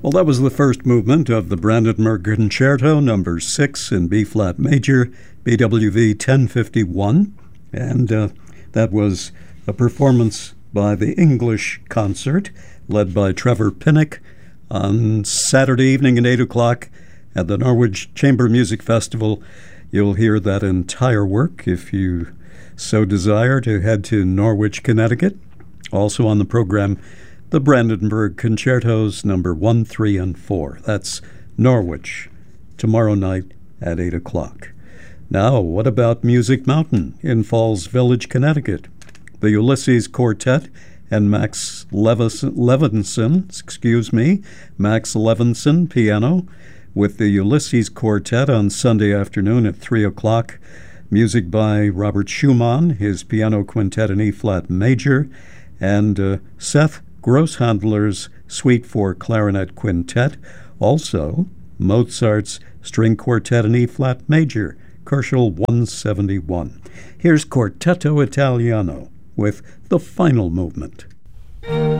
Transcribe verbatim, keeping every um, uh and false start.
Well, that was the first movement of the Brandenburg Concerto, number six in B-flat major, B W V ten fifty-one, and uh, that was a performance by the English Concert, led by Trevor Pinnock, on Saturday evening at eight o'clock at the Norwich Chamber Music Festival. You'll hear that entire work if you so desire to head to Norwich, Connecticut. Also on the program, the Brandenburg Concertos number one, three, and four. That's Norwich, tomorrow night at eight o'clock. Now, what about Music Mountain in Falls Village, Connecticut? The Ulysses Quartet and Max Levis- Levinson, excuse me, Max Levinson, piano, with the Ulysses Quartet on Sunday afternoon at three o'clock. Music by Robert Schumann, his piano quintet in E-flat major, and uh, Seth Grosshandler's Suite for Clarinet Quintet, also Mozart's String Quartet in E-flat major, Kochel one seventy-one. Here's Quartetto Italiano with the final movement.